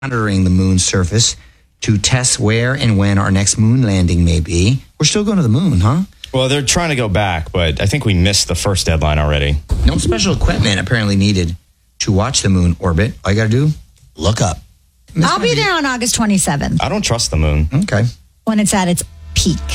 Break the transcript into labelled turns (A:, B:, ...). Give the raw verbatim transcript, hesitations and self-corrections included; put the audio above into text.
A: monitoring the moon's surface to test where and when our next moon landing may be. We're still going to the moon, huh?
B: Well, they're trying to go back, but I think we missed the first deadline already.
A: No special equipment apparently needed to watch the moon orbit. All you got to do, look up.
C: I'll be there on August twenty-seventh.
B: I don't trust the moon.
A: Okay.
C: When it's at its peak.